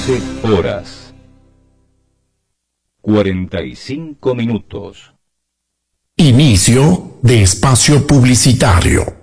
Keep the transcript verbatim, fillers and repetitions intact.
doce horas. cuarenta y cinco minutos. Inicio de espacio publicitario.